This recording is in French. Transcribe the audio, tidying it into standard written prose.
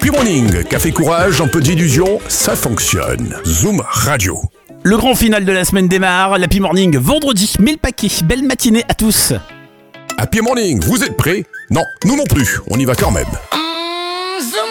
Happy Morning, café courage, un peu d'illusion, ça fonctionne. Zoom Radio. Le grand final de la semaine démarre, l'Happy Morning, vendredi, 1000 paquets, belle matinée à tous. Happy Morning, vous êtes prêts? Non, nous non plus, on y va quand même. Zoom